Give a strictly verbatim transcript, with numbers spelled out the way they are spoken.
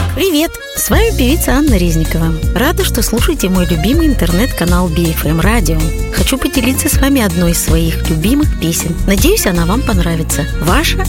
Привет! С вами певица Анна Резникова. Рада, что слушаете мой любимый интернет-канал би эф эм Radio. Хочу поделиться с вами одной из своих любимых песен. Надеюсь, она вам понравится. Ваша